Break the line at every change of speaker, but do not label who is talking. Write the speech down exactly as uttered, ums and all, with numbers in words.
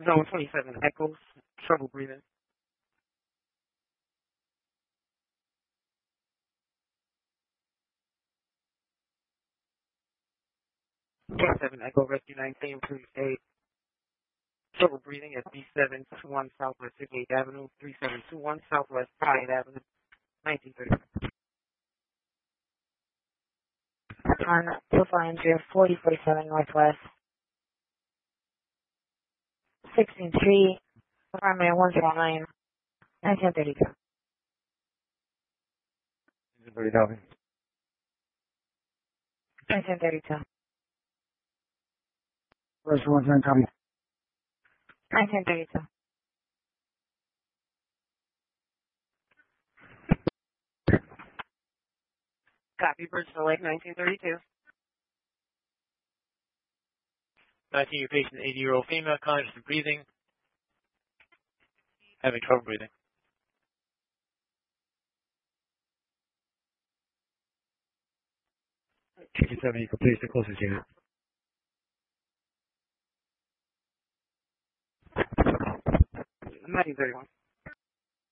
Zone twenty-seven Echoes, trouble breathing. twenty-seven Echo Rescue nineteen, please aid. Trouble breathing at B seven two one Southwest fifty-eighth Avenue, three seven two one Southwest fifty-eighth Avenue, nineteen thirty.
On Profile Interior forty forty-seven Northwest, sixteen three, Primary one zero nine, nineteen thirty-two. nineteen thirty-two.
First one, ten, copy.
nineteen thirty-two.
Copy, Bridgeville Lake, nineteen thirty-two.
nineteen, your patient, eighty-year-old female, conscious of breathing, having trouble breathing.
fifty-seven, you can place the closest unit.
nineteen thirty-one.